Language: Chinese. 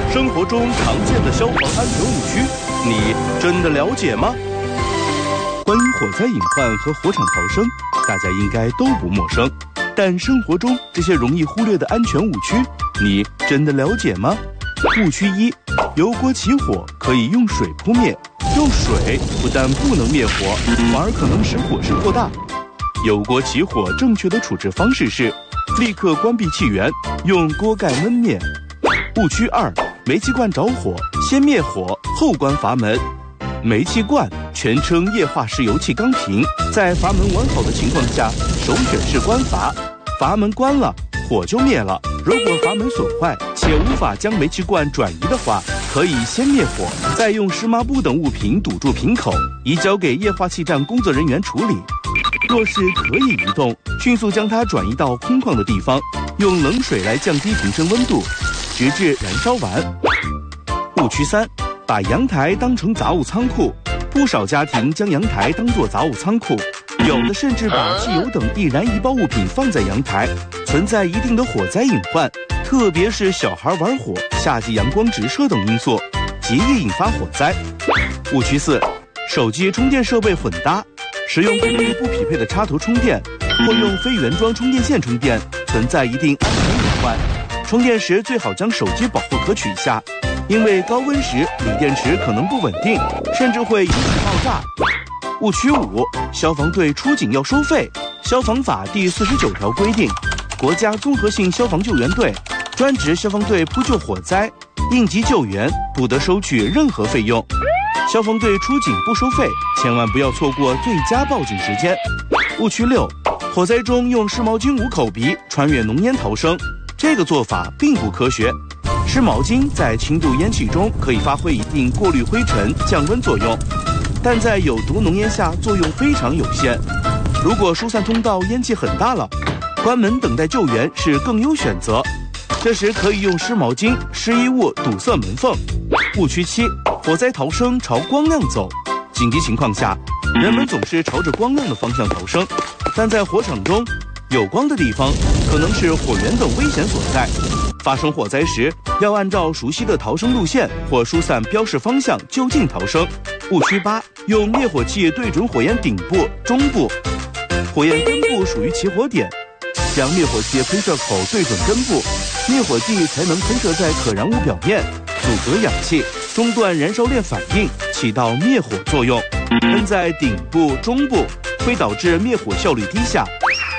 生活中常见的消防安全误区，你真的了解吗？关于火灾隐患和火场逃生，大家应该都不陌生。但生活中这些容易忽略的安全误区，你真的了解吗？误区一：油锅起火可以用水扑灭，用水不但不能灭火，反而可能使火势扩大。油锅起火正确的处置方式是立刻关闭气源，用锅盖焖灭。误区二：煤气罐着火，先灭火后关阀门。煤气罐全称液化石油气钢瓶，在阀门完好的情况下，首选是关阀，阀门关了，火就灭了。如果阀门损坏且无法将煤气罐转移的话，可以先灭火，再用湿抹布等物品堵住瓶口，移交给液化气站工作人员处理。若是可以移动，迅速将它转移到空旷的地方，用冷水来降低瓶身温度，直至燃烧完。误区三：把阳台当成杂物仓库。不少家庭将阳台当作杂物仓库，有的甚至把汽油等易燃易爆物品放在阳台，存在一定的火灾隐患。特别是小孩玩火、夏季阳光直射等因素，极易引发火灾。误区四：手机充电设备混搭，使用频率不匹配的插头充电，或用非原装充电线充电，存在一定安全隐患。充电时最好将手机保护壳取下，因为高温时锂电池可能不稳定，甚至会引起爆炸。误区五：消防队出警要收费。消防法第49条规定，国家综合性消防救援队、专职消防队扑救火灾、应急救援不得收取任何费用。消防队出警不收费，千万不要错过最佳报警时间。误区六：火灾中用湿毛巾捂口鼻，穿越浓烟逃生，这个做法并不科学。湿毛巾在轻度烟气中可以发挥一定过滤灰尘、降温作用，但在有毒浓烟下作用非常有限。如果疏散通道烟气很大了，关门等待救援是更优选择。这时可以用湿毛巾、湿衣物堵塞门缝。误区七：火灾逃生朝光亮走。紧急情况下，人们总是朝着光亮的方向逃生，但在火场中，有光的地方可能是火源等危险所在。发生火灾时，要按照熟悉的逃生路线或疏散标示方向就近逃生。误区八：用灭火器对准火焰顶部、中部，火焰根部属于起火点，将灭火器喷射口对准根部，灭火剂才能喷射在可燃物表面，阻隔氧气，中断燃烧链反应，起到灭火作用。喷在顶部、中部会导致灭火效率低下，